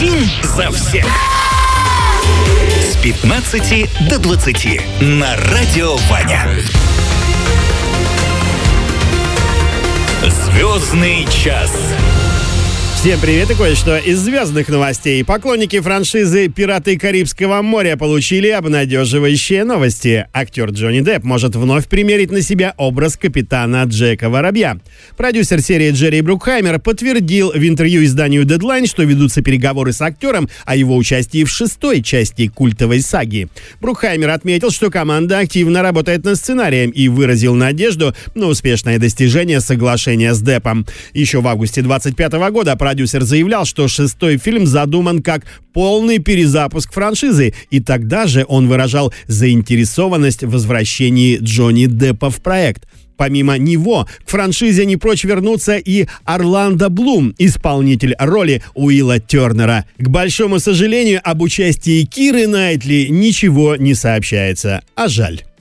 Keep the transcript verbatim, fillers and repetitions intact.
Один за всех. С пятнадцати до двадцати на Радио Ваня. Звездный час. Всем привет и кое-что из звездных новостей. Поклонники франшизы «Пираты Карибского моря» получили обнадеживающие новости. Актер Джонни Депп может вновь примерить на себя образ капитана Джека Воробья. Продюсер серии Джерри Брукхаймер подтвердил в интервью изданию Deadline, что ведутся переговоры с актером о его участии в шестой части культовой саги. Брукхаймер отметил, что команда активно работает над сценарием и выразил надежду на успешное достижение соглашения с Деппом. Еще в августе двадцать пятого года продюсер заявлял, что шестой фильм задуман как полный перезапуск франшизы, и тогда же он выражал заинтересованность в возвращении Джонни Деппа в проект. Помимо него, к франшизе не прочь вернуться и Орландо Блум, исполнитель роли Уилла Тернера. К большому сожалению, об участии Киры Найтли ничего не сообщается, а жаль.